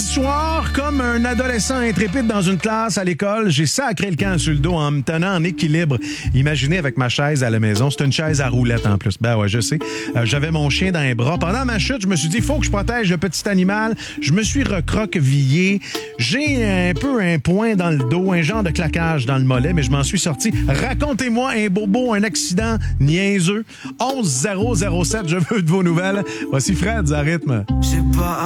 soir, comme un adolescent intrépide dans une classe à l'école, j'ai sacré le camp sur le dos en me tenant en équilibre. Imaginez avec ma chaise à la maison. C'est une chaise à roulettes en plus. Ben ouais, je sais. J'avais mon chien dans les bras. Pendant ma chute, je me suis dit, il faut que je protège le petit animal. Je me suis recroquevillé. J'ai un peu un point dans le dos, un genre de claquage dans le mollet, mais je m'en suis sorti. Racontez-moi un bobo, un accident niaiseux. 11 007, je veux de vos nouvelles. Voici Fred à rythme. J'ai pas